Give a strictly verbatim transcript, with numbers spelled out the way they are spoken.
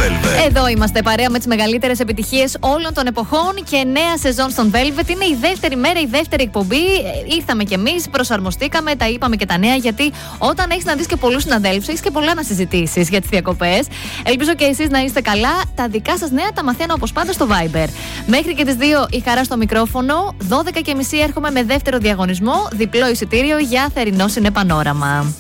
Velvet. Εδώ είμαστε παρέα με τις μεγαλύτερες επιτυχίες όλων των εποχών και νέα σεζόν στον Velvet. Είναι η δεύτερη μέρα, η δεύτερη εκπομπή. Ήρθαμε κι εμείς, προσαρμοστήκαμε, τα είπαμε και τα νέα. Γιατί όταν έχεις να δεις και πολλούς συναδέλφους, έχεις και πολλά να συζητήσεις για τις διακοπές. Ελπίζω και εσείς να είστε καλά. Τα δικά σας νέα τα μαθαίνω όπως πάντα στο Viber. Μέχρι και τις δύο η Χαρά στο μικρόφωνο. δώδεκα και μισή έρχομαι με δεύτερο διαγωνισμό. Διπλό εισιτήριο για θερινό Σινεπανόραμα.